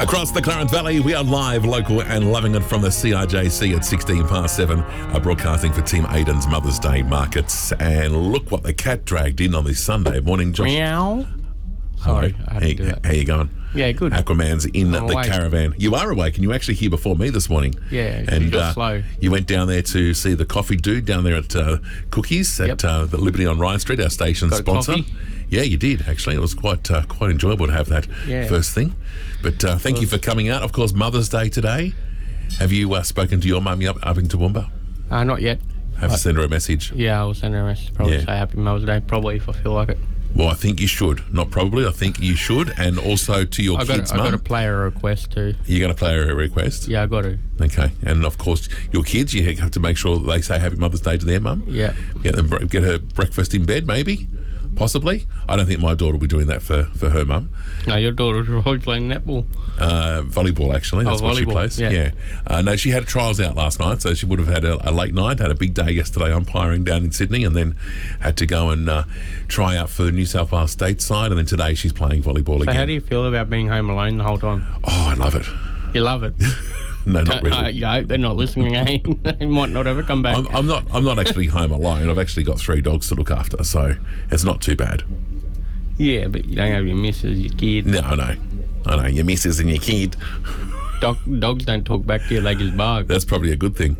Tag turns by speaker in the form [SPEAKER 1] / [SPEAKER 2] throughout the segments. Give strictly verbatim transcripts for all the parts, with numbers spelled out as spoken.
[SPEAKER 1] Across the Clarence Valley, we are live, local and loving it from the C R J C at sixteen past seven, uh, broadcasting for Team Aiden's Mother's Day markets. And look what the cat dragged in on this Sunday morning. Josh.
[SPEAKER 2] Meow. Sorry,
[SPEAKER 1] Hello.
[SPEAKER 2] I had
[SPEAKER 1] How,
[SPEAKER 2] to do that.
[SPEAKER 1] how you going?
[SPEAKER 2] Yeah, good.
[SPEAKER 1] Aquaman's in
[SPEAKER 2] I'm
[SPEAKER 1] the
[SPEAKER 2] awake.
[SPEAKER 1] caravan. You are awake, and you were actually here before me this morning.
[SPEAKER 2] Yeah,
[SPEAKER 1] and
[SPEAKER 2] you're
[SPEAKER 1] uh,
[SPEAKER 2] slow.
[SPEAKER 1] You went down there to see the coffee dude down there at uh, Cookies at
[SPEAKER 2] Yep.
[SPEAKER 1] uh, the Liberty on Ryan Street, our station
[SPEAKER 2] Got a
[SPEAKER 1] sponsor.
[SPEAKER 2] coffee?
[SPEAKER 1] Yeah, you did actually. It was quite uh, quite enjoyable to have that
[SPEAKER 2] Yeah.
[SPEAKER 1] first thing. But uh, thank you for coming out. Of course, Mother's Day today. Have you uh, spoken to your mummy up, up in Toowoomba?
[SPEAKER 2] Uh, not yet.
[SPEAKER 1] Have to send her a message.
[SPEAKER 2] Yeah, I'll send her a message. Probably
[SPEAKER 1] Yeah.
[SPEAKER 2] say Happy Mother's Day. Probably if I feel like it.
[SPEAKER 1] Well, I think you should. Not probably. I think you should. And also to your
[SPEAKER 2] I got.
[SPEAKER 1] kids'
[SPEAKER 2] I got
[SPEAKER 1] mum.
[SPEAKER 2] to play her a request too.
[SPEAKER 1] You're going to play her a request?
[SPEAKER 2] Yeah, I got to.
[SPEAKER 1] Okay. And of course, your kids, you have to make sure that they say Happy Mother's Day to their mum.
[SPEAKER 2] Yeah.
[SPEAKER 1] Get them, get her breakfast in bed, maybe, possibly. I don't think my daughter will be doing that for, for her mum.
[SPEAKER 2] No, your daughter's always playing netball.
[SPEAKER 1] Uh, volleyball, actually. That's
[SPEAKER 2] Oh,
[SPEAKER 1] what she
[SPEAKER 2] volleyball,
[SPEAKER 1] plays.
[SPEAKER 2] yeah.
[SPEAKER 1] Uh, no, she had trials out last night, so she would have had a, a late night, had a big day yesterday umpiring down in Sydney, and then had to go and uh, try out for the New South Wales state side, and then today she's playing volleyball
[SPEAKER 2] So
[SPEAKER 1] again.
[SPEAKER 2] how do you feel about being home alone the whole time?
[SPEAKER 1] Oh, I love it.
[SPEAKER 2] You love it.
[SPEAKER 1] No, not really.
[SPEAKER 2] Uh, you hope they're not listening. Eh? They might not ever come back.
[SPEAKER 1] I'm, I'm not. I'm not actually home alone. I've actually got three dogs to look after, so it's not too bad.
[SPEAKER 2] Yeah, but you don't have your missus, your kid.
[SPEAKER 1] No, I know. I know. Your missus and your kid.
[SPEAKER 2] Dog, dogs don't talk back to you, they just bark.
[SPEAKER 1] That's probably a good thing.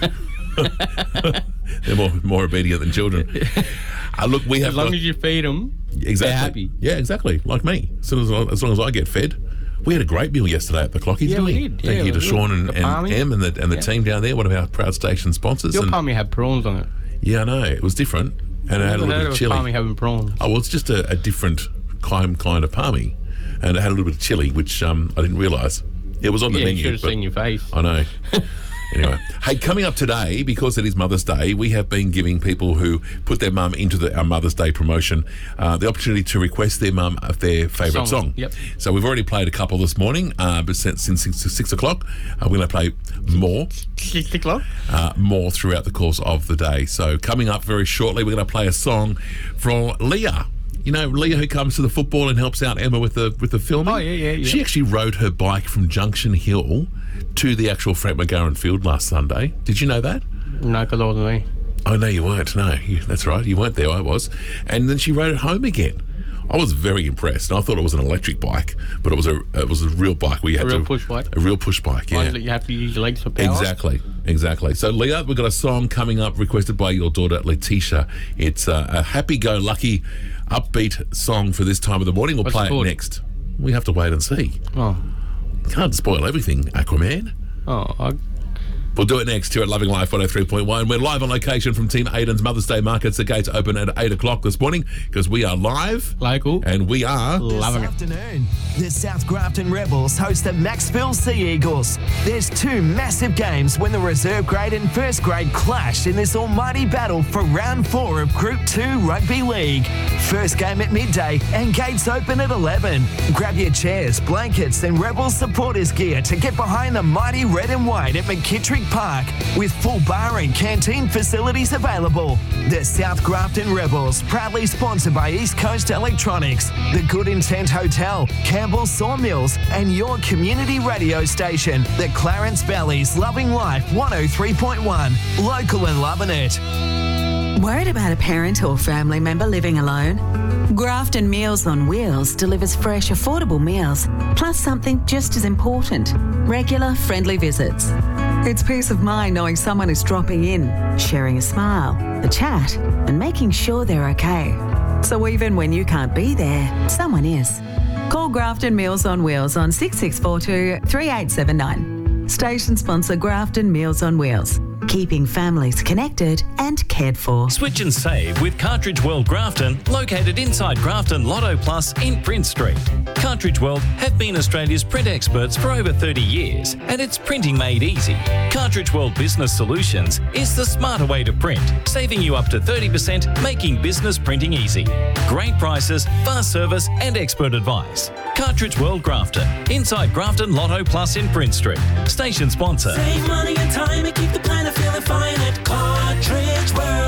[SPEAKER 1] They're more more obedient than children. Uh, look, we have
[SPEAKER 2] As long
[SPEAKER 1] got,
[SPEAKER 2] as you feed them,
[SPEAKER 1] exactly.
[SPEAKER 2] they're happy.
[SPEAKER 1] Yeah, exactly. Like me. As, soon as, as long as I get fed. We had a great meal yesterday at the Clockies,
[SPEAKER 2] Yeah,
[SPEAKER 1] didn't
[SPEAKER 2] we
[SPEAKER 1] we?
[SPEAKER 2] did.
[SPEAKER 1] Thank
[SPEAKER 2] Yeah,
[SPEAKER 1] you
[SPEAKER 2] it
[SPEAKER 1] to
[SPEAKER 2] was
[SPEAKER 1] Sean
[SPEAKER 2] good.
[SPEAKER 1] and,
[SPEAKER 2] The
[SPEAKER 1] and
[SPEAKER 2] palmy.
[SPEAKER 1] Em and the and the
[SPEAKER 2] Yeah.
[SPEAKER 1] team down there, one of our proud station sponsors.
[SPEAKER 2] Your
[SPEAKER 1] and,
[SPEAKER 2] palmy had prawns on it.
[SPEAKER 1] yeah, I know. It was different. And it had a
[SPEAKER 2] I
[SPEAKER 1] little
[SPEAKER 2] heard
[SPEAKER 1] bit
[SPEAKER 2] it
[SPEAKER 1] of
[SPEAKER 2] was
[SPEAKER 1] chili.
[SPEAKER 2] palmy having prawns.
[SPEAKER 1] Oh, well, it's just a, a different kind, kind of palmy. And it had a little bit of chili, which um, I didn't realise. It was on the
[SPEAKER 2] Yeah, you
[SPEAKER 1] menu.
[SPEAKER 2] should have
[SPEAKER 1] but
[SPEAKER 2] seen your face.
[SPEAKER 1] I know. Anyway, hey, coming up today, because it is Mother's Day, we have been giving people who put their mum into the, our Mother's Day promotion uh, the opportunity to request their mum of their favourite
[SPEAKER 2] Song,
[SPEAKER 1] song.
[SPEAKER 2] yep.
[SPEAKER 1] So we've already played a couple this morning, uh, but since, since six, six o'clock, uh, we're going to play more.
[SPEAKER 2] Six o'clock?
[SPEAKER 1] Uh, more throughout the course of the day. So coming up very shortly, we're going to play a song from Leah. You know, Leah, who comes to the football and helps out Emma with the with the filming.
[SPEAKER 2] Oh, yeah, yeah, yeah.
[SPEAKER 1] She actually rode her bike from Junction Hill to the actual Frank McGarren Field last Sunday. Did you know that?
[SPEAKER 2] No, because I wasn't there.
[SPEAKER 1] Oh, no, you weren't. No, you, that's right. You weren't there. I was. And then she rode it home again. I was very impressed. And I thought it was an electric bike, but it was a it was a real bike. We had
[SPEAKER 2] A real
[SPEAKER 1] to,
[SPEAKER 2] push bike?
[SPEAKER 1] A real push bike. Yeah.
[SPEAKER 2] Ones that you have to use your legs for power.
[SPEAKER 1] Exactly, exactly. So, Leah, we've got a song coming up requested by your daughter, Letitia. It's uh, a happy-go-lucky, upbeat song for this time of the morning. We'll
[SPEAKER 2] What's
[SPEAKER 1] play
[SPEAKER 2] it
[SPEAKER 1] it
[SPEAKER 2] called?
[SPEAKER 1] next. We have to wait and see.
[SPEAKER 2] Oh,
[SPEAKER 1] Can't spoil everything, Aquaman.
[SPEAKER 2] oh, I,
[SPEAKER 1] We'll do it next here at Loving Life one oh three point one. We're live on location from Team Aiden's Mother's Day markets. The gates open at eight o'clock this morning because we are live
[SPEAKER 2] local.
[SPEAKER 1] and we are...
[SPEAKER 2] Loving
[SPEAKER 3] This
[SPEAKER 2] it.
[SPEAKER 3] afternoon, the South Grafton Rebels host the Maxville Sea Eagles. There's two massive games when the reserve grade and first grade clash in this almighty battle for round four of Group two Rugby League. First game at midday and gates open at eleven. Grab your chairs, blankets and Rebels supporters gear to get behind the mighty red and white at McKittrick Park with full bar and canteen facilities available. The South Grafton Rebels, proudly sponsored by East Coast Electronics, the Good Intent Hotel, Campbell Sawmills, and your community radio station, the Clarence Valley's Loving Life one oh three point one. Local and loving it.
[SPEAKER 4] Worried about a parent or family member living alone? Grafton Meals on Wheels delivers fresh, affordable meals, plus something just as important, regular, friendly visits. It's peace of mind knowing someone is dropping in, sharing a smile, a chat, and making sure they're okay. So even when you can't be there, someone is. Call Grafton Meals on Wheels on six six four two, three eight seven nine. Station sponsor Grafton Meals on Wheels, keeping families connected and cared for.
[SPEAKER 5] Switch and save with Cartridge World Grafton, located inside Grafton Lotto Plus in Prince Street. Cartridge World have been Australia's print experts for over thirty years, and it's printing made easy. Cartridge World Business Solutions is the smarter way to print, saving you up to thirty percent, making business printing easy. Great prices, fast service, and expert advice. Cartridge World Grafton, inside Grafton Lotto Plus in Prince Street. Station sponsor.
[SPEAKER 6] Save money and time and keep the planet feeling fine at Cartridge World.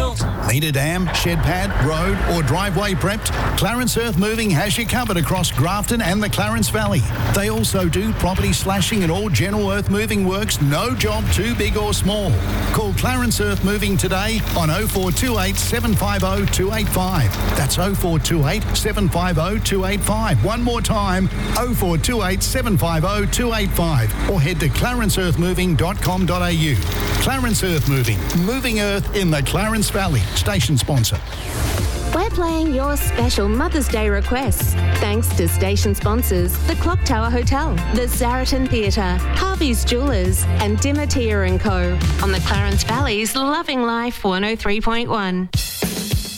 [SPEAKER 6] Need a dam, shed pad, road or driveway prepped? Clarence Earth Moving has you covered across Grafton and the Clarence Valley. They also do property slashing and all general earth moving works, no job too big or small. Call Clarence Earth Moving today on oh four two eight, seven five oh, two eight five. That's oh four two eight, seven five oh, two eight five. One more time, oh four two eight, seven five oh, two eight five. Or head to clarence earth moving dot com dot a u. Clarence Earth Moving, moving earth in the Clarence Valley. Station sponsor.
[SPEAKER 7] We're playing your special Mother's Day requests thanks to station sponsors the Clock Tower Hotel, the Zaraton Theatre, Harvey's Jewellers and Dimatier and Co. on the Clarence Valley's Loving Life one oh three point one.